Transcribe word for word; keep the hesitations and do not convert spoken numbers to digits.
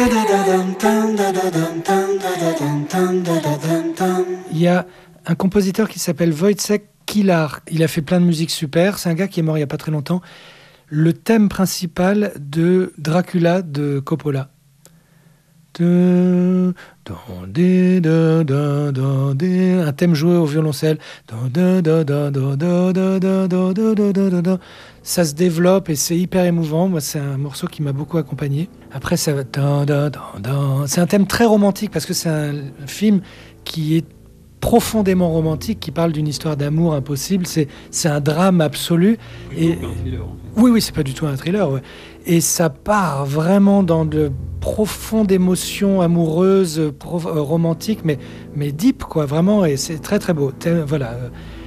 Il y a un compositeur qui s'appelle Wojciech Kilar. Il a fait plein de musique super. C'est un gars qui est mort il n'y a pas très longtemps. Le thème principal de Dracula de Coppola. Un thème joué au violoncelle. Ça se développe et c'est hyper émouvant. Moi, c'est un morceau qui m'a beaucoup accompagné. Après, ça va... C'est un thème très romantique parce que c'est un film qui est profondément romantique, qui parle d'une histoire d'amour impossible. C'est, c'est un drame absolu. Et... Oui, oui, c'est pas du tout un thriller. Ouais. Et ça part vraiment dans de profondes émotions amoureuses, pro- euh, romantiques, mais, mais deep, quoi, vraiment. Et c'est très, très beau. Voilà.